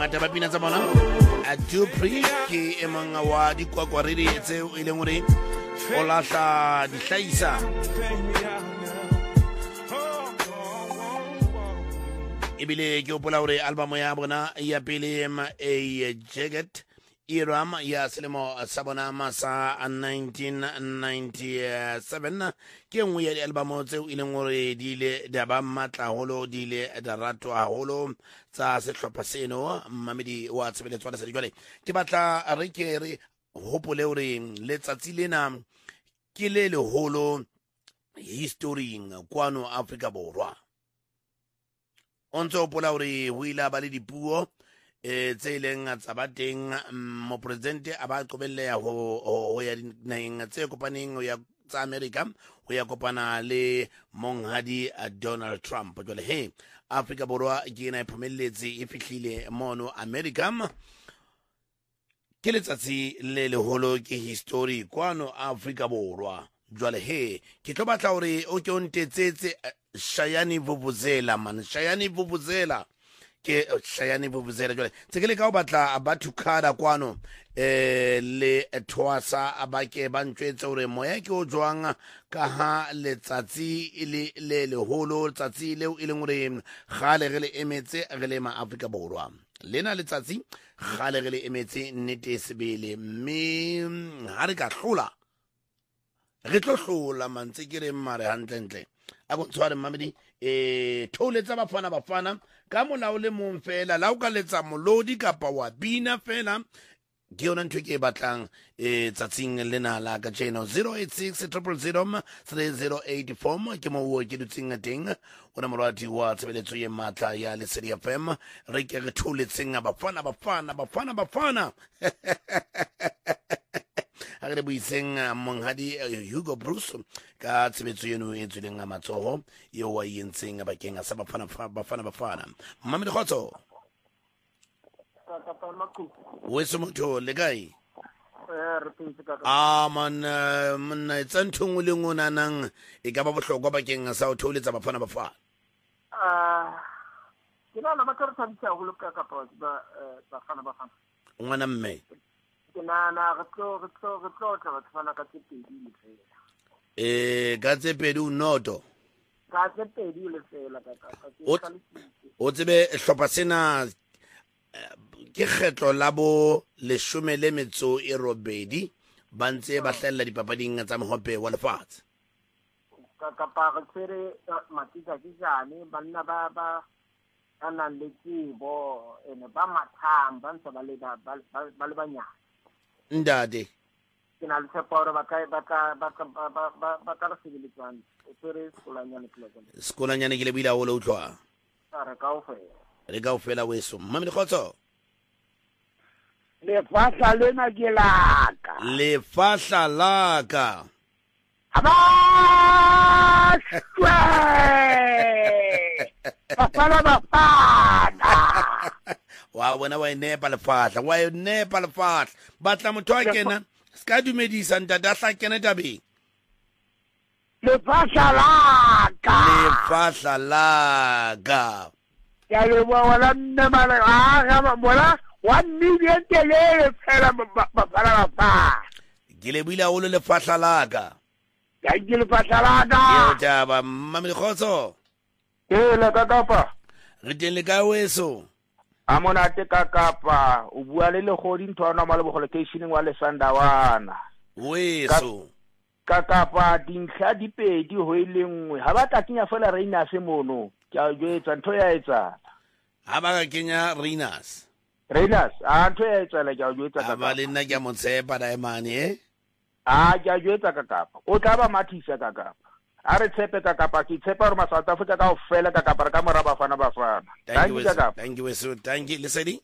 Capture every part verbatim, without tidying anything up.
bongata ba pina tsa bona a Dupree ke e mong wa dikwakwaredi tseo e leng hore o lahla dihlaisa ebile ke opola hore album ya bona ya pele A Jagged Iram ya selemo sa bona sa nineteen ninety-seven ke nngwe ya di-album tseo e leng hore di ile da ba matla holo di ile da ratwa haholo tsa sehlopha seno mamedi wa tshebeletso wa jwale ke batla re ke re hopole hore letsatsi lena ke le leholo historing kwano Afrika Borwa ontse hopola hore ho ile ba le dipuo e tse leng tsa ba teng mopresidente a ba qobelleha ho ya dinaheng tse kopaneng ho ya tsa America ho ya kopana le monghadi Donald Trump jwale he Afrika Borwa ke ena e phomelletse e fihlile mono America ke letsatsi le leholo ke history kwano Afrika Borwa jwale he ke tlo batla hore o ke o ntetsetse Shayani Vuvuzela man Shayani Vuvuzela ke Shayani Vuvuzela jwale tsekele ka o batla batho khada kwano eh le twasa abake ba ntshwetse hore moya ke o jwang ka ha letsatsi ile le leholo letsatsi leo e leng hore gale re le emetse re le ma Afrika Borwa lena letsatsi gale re le emetse nnete sebele mme ha re ka hlola re tlo hlola mantse ke re mare hantlentle a go tshware mamedi eh tholetsa bafana bafana ka molao le mong fela la o ka letsa molodi kapa wa bina fela ke yona ntho ke batlang eh tsatsing lena la ka channel zero eight six zero zero zero three zero eight four ke mo wo ke dutsing teng ona morati wa tshebeletso ye matla ya Lesedi F M re ke re tholetseng bafana bafana bafana bafana a re buiseng monghadi Hugo Bruce ka tshebetso yeno e tswileng a matsoho yo wa yentseng bakeng sa bafana bafana bafana mamedi khotso weso motho le kae ah man monna itsa nthong le ngona nang e ka ba bohlokwa bakeng sa o tholetsa bafana bafana ah ke na na batho tsa ditsa go loka ka pa ba bafana bafana ngwana mme ke na na re tlo re tlo re tlo tla batho bana ka tsepedi le fela eh ka tsepedi unoto ka tsepedi le fela ka ka o tsebe hlopha sena ke kgetlo la bo leshome le metso e robedi ba ntse ba hlella dipapading tsa mohope wa lefatshe ka ka pa re tsere matisa tsane banna ba ba ana le tsibo ene ba mathamba ntse ba le ba ba le banyana ndade ke na le tseporo ba ka ba ka ba ka ba ba ka re sebeletsana o tsere skolanyane plekone skolanyane ke le bila o le utlwa re ka o fe re ka o fela weso mmami khotso le fahla lena ke laka le fahla laka abashwe bafana bafana wa bona wa nepa le fahla wa nepa le fahla batla motho a kena ska dumedisa ntata a hla kena tabeng le fahla laka le fahla laka ya le wala nne mala a mola one million telele fela bafana bafana ke le buile o le fahla laka ya ke le fahla laka yo taba mmami khotso e le ka kapa re teng le ka weso a monate ka kapa o bua le le godi ntwana ma le bogole location wa Lesandawana weso ka kapa dintlha dipedi ho ile nngwe ha ba takinya fela reina se mono ke a jwetsa ntho ya etsa ha ba ka kenya reinas reinas a ntho ya etsa le ke a jwetsa ka ba le nna ke motsepa daemane eh a ke a jwetsa ka kapa o tla ba mathisa ka kapa a re tshepe ka kapa ke tshepa re ma South Africa ka o fela ka kapa re ka mora bafana bafana thank you thank you so thank you Lesedi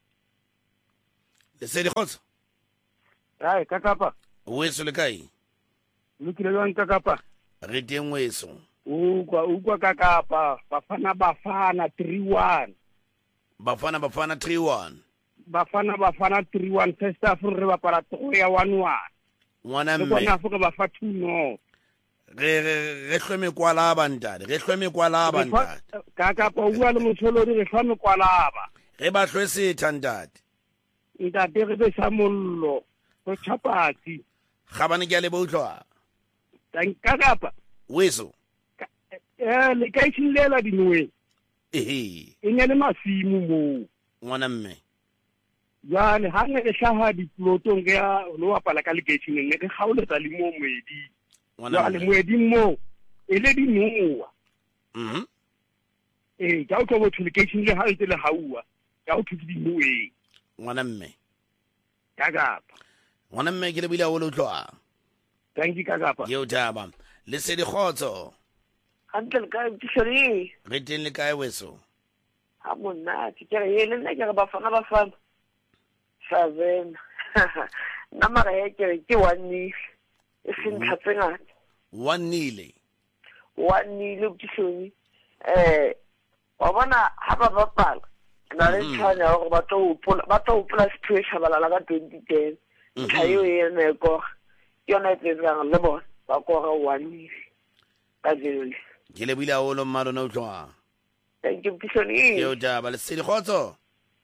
Lesedi khotso ai ka kapa weso le kae ni kile yo nka kapa re teng weso u kwa u kwa ka kapa bafana bafana three one bafana bafana three one bafana bafana three one first half re ba para tlo ya one one ngwana mme bona fuka ba fa two no re re hlome kwala ba ntade re hlome kwala ba ntade ka ka pa bua le motholodi re hlome kwala ba ge ba hlwe setha ntate ntate re be sa mollo go tšhapatsi ga bane ke a le boutlwa tanka kapa weso eh le ka itšhilela dinwe ehe e ne le masimu mo ngwana mme jale ha ne ke hlaha diplotong ke ya lo apala ka lekeitšhineng ne ke kgaoletsa le mo moedi jale moedi mo e le dinoa mhm eh ka o tlo go lekeitšhing le ha e le haua ka o thuti dinoe ngwana mme ka kapa ngwana mme ke le bile o lo tlwa thank you ka kapa yo taba le se di khotso Uncle ka tshiri re teng le kae weso ha monna ke re yele nna ke re bafana bafana seven na mara ya ke ke one ni e seng tlhatseng one nile one ni le tshoni eh wa bona ha ba bapala na le tshwana go ba tlo ba tlo pula situation balala ka twenty ten thayo ene go yona e tseng le bona ba go ga one ni ka jele ke le bile o lo mmalo no tlwa thank you tshoni yo taba le se di khotso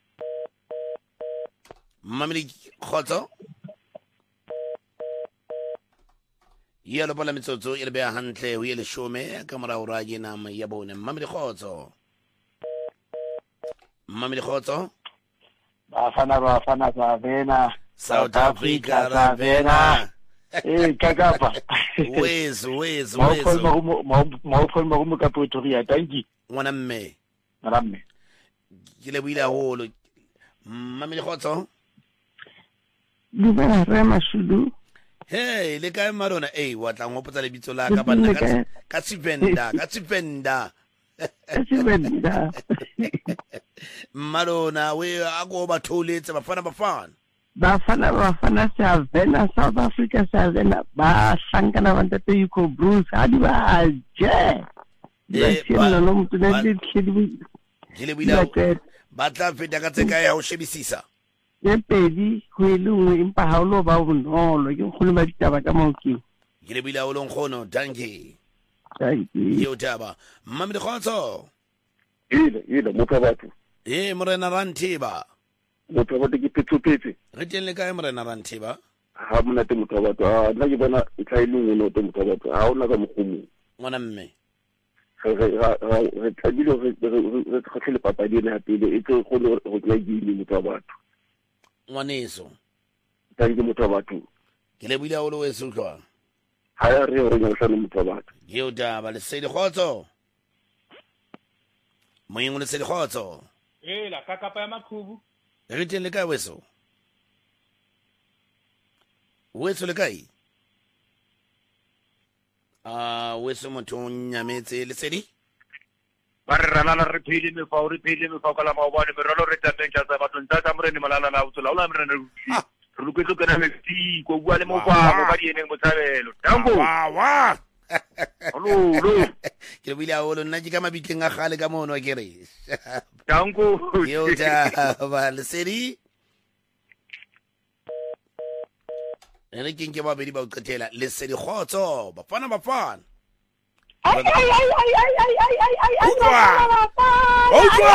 mameli khotso ya lo pala metsotso e le bea hantle ho ile shome ka mora ora ke nama ya bone mameli khotso mameli khotso bafana bafana ba vena South Africa ra vena eh ka kapa wezo wezo mo wezo mo mo mo mo ka Pretoria tanki ngwana mme ngwana mme ke le buile haholo mameli khotso Dumela re Mashudu. hey le kae marona eh wa tla ngopotsa le bitso la ka banna ka ka Tsivenda ka Tsivenda Tsivenda marona we a go ba tholetse bafana bafana bafana bafana sa vena South Africa sa vena ba hlankana ba ntate Yuko Bruce ha di ba je Eh, ba ba- no motho ba- ne di tlhedi ke le buile ba tla feta ka tse kae ya ho shebisisa ye pedi ho ile nngwe empa ha o lo ba bonolo ke kholo ba ditaba ka moki ke le buile o lo nkgono danke thank you yo taba mamedi khotso ile ile motho batho eh morena rantiba motho batho ke petsopetse re teng le kae morena rantiba ha mona te motho batho a nna ke bona e tlaileng no te motho batho ha ona ka mogomo ngwana mme re re re tlabile re re khatlele papadi ena pele e tlo go go tla gile motho batho ngwaneso thank you motho batho ke le buile o lo weso tlwa ha ya re re nyana hlano motho batho yo taba le se di khotso moyeng le se di khotso eh la ka kapa ya makhubu re teng le kae weso weso le kae ah weso motho o nyametse le sedi ba re ralala re phile me fa re phile me fa ka la maobane me rolo re tateng tsa batho ntsa tsa morene malala la utsola o la morene Ah. re loketse kana mexi ko bua le mo fa ba di ene mo tsabelo tango wa wa lo lo ke le buile haholo nna ke ka mabitleng a gale ka mono ke re tango yo taba le sedi re keng ke babedi ba o qetela le sedi khotso bafana bafana ai ai ai ai ai ai ai ai ai ai Utlwa! Utlwa!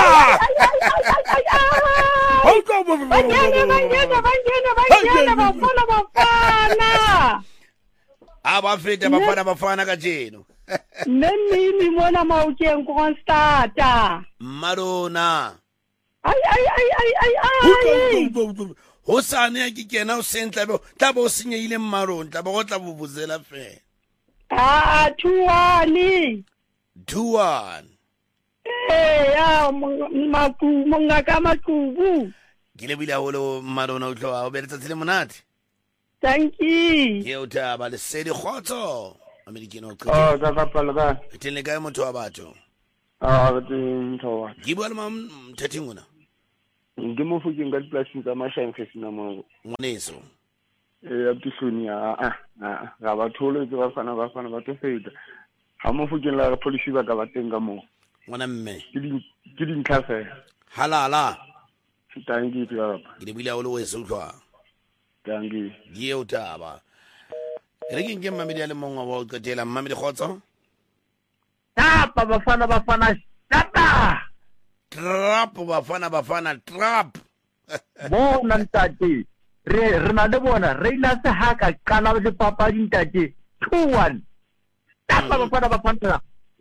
Utlwa! banyana banyana banyana banyana bafana bafana a ba feta bafana bafana ka jeno nne mmini mona maokeng constata marona ai ai ai ai ai ai ho sane ya ke kena o sentla be tla bo senyeile mmarong tla bo go tla bobuzela fe ah tuani two one eh ya maku mongaka makubu ke le bile haholo marona o tloa o be letsatsi le monate thank you ke o taba le se di khotso amerikino o ah qetela ka kapa la e teng le kae motho wa batho ah ke ntho ke bua le mam thateng ona ke mo fukeng ka diplasing tsa mashine fesina mo ngwaneso eh abtisoni a a a ga ba thole tse ba fana ba fana ba to feta ha mo fukeng la police ba ka ba teng ka mo ngwana mme ke di ke di ntlafe halala thank you ya ke le bile haholo weso tlwa thank you ye o taba re keng ke mamedi a le mongwe wa o qetela mamedi khotso tapa bafana bafana tapa trap bafana bafana trap bona ntate re re na le bona re ina se ha ka qala le papadi ntate two one tapa bafana bafana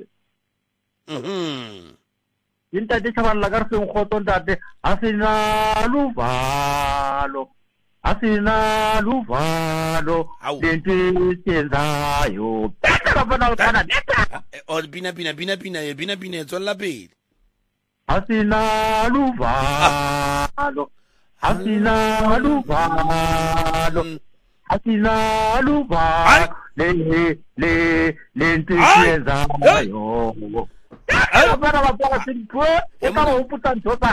mhm ntate thabana la ka se ngotso ntate a sena luvalo asina luvalo lenti senzayo tapa bafana bafana o bina bina bina bina bina bina tswela pele asina luvalo asina luvalo asina luvalo le le lenti senzayo tapa bafana bafana sintwe e ka go puta ntota